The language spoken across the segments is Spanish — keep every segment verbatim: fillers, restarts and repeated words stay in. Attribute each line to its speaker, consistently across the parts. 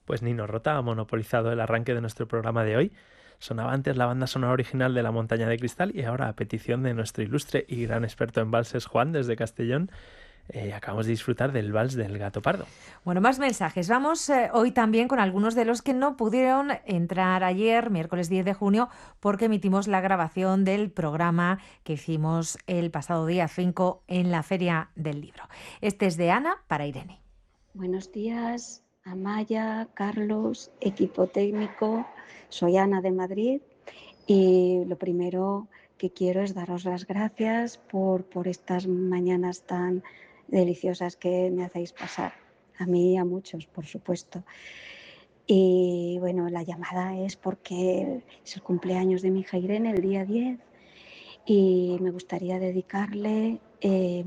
Speaker 1: Pues Nino Rota ha monopolizado el arranque de nuestro programa de hoy. Sonaba antes la banda sonora original de La Montaña de Cristal y ahora, a petición de nuestro ilustre y gran experto en valses Juan desde Castellón, eh, acabamos de disfrutar del vals del Gato Pardo.
Speaker 2: Bueno, más mensajes. Vamos eh, hoy también con algunos de los que no pudieron entrar ayer, miércoles diez de junio, porque emitimos la grabación del programa que hicimos el pasado día cinco en la Feria del Libro. Este es de Ana para Irene.
Speaker 3: Buenos días, Amaya, Carlos, equipo técnico. Soy Ana de Madrid y lo primero que quiero es daros las gracias por, por estas mañanas tan deliciosas que me hacéis pasar. A mí y a muchos, por supuesto. Y bueno, la llamada es porque es el cumpleaños de mi hija Irene, el día diez, y me gustaría dedicarle eh,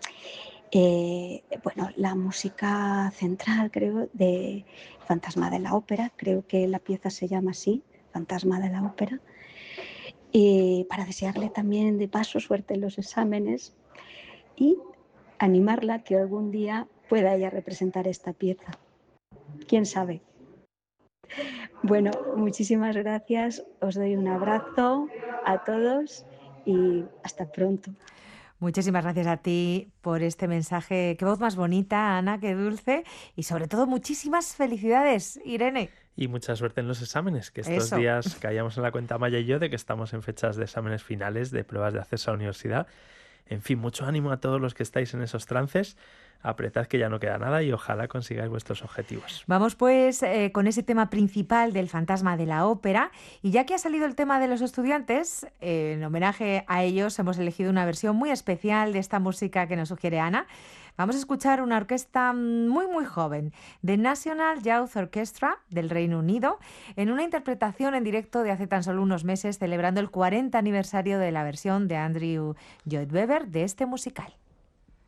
Speaker 3: eh, bueno, la música central, creo, de Fantasma de la Ópera. Creo que la pieza se llama así, Fantasma de la Ópera. Y para desearle también de paso suerte en los exámenes y animarla que algún día pueda ella representar esta pieza. ¿Quién sabe? Bueno, muchísimas gracias. Os doy un abrazo a todos y hasta pronto.
Speaker 2: Muchísimas gracias a ti por este mensaje. Qué voz más bonita, Ana, qué dulce. Y sobre todo, muchísimas felicidades, Irene.
Speaker 1: Y mucha suerte en los exámenes, que estos
Speaker 2: Eso.
Speaker 1: días caíamos en la cuenta Maya y yo de que estamos en fechas de exámenes finales, de pruebas de acceso a la universidad. En fin, mucho ánimo a todos los que estáis en esos trances. Apretad que ya no queda nada y ojalá consigáis vuestros objetivos.
Speaker 2: Vamos pues eh, con ese tema principal del Fantasma de la Ópera. Y ya que ha salido el tema de los estudiantes, eh, en homenaje a ellos hemos elegido una versión muy especial de esta música que nos sugiere Ana. Vamos a escuchar una orquesta muy muy joven, The National Youth Orchestra del Reino Unido, en una interpretación en directo de hace tan solo unos meses, celebrando el cuarenta aniversario de la versión de Andrew Lloyd Webber de este musical.